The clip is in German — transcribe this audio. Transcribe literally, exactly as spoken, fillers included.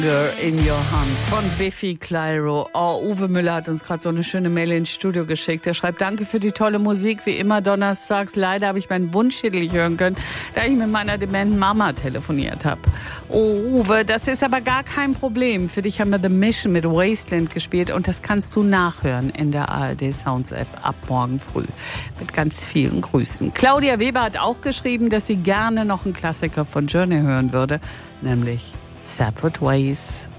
In Your Hand von Biffy Clyro. Oh, Uwe Müller hat uns gerade so eine schöne Mail ins Studio geschickt. Er schreibt, danke für die tolle Musik, wie immer donnerstags. Leider habe ich meinen Wunschschädel nicht hören können, da ich mit meiner dementen Mama telefoniert habe. Oh, Uwe, das ist aber gar kein Problem. Für dich haben wir The Mission mit Wasteland gespielt und das kannst du nachhören in der A R D Sounds App ab morgen früh. Mit ganz vielen Grüßen. Claudia Weber hat auch geschrieben, dass sie gerne noch einen Klassiker von Journey hören würde, nämlich Separate Ways.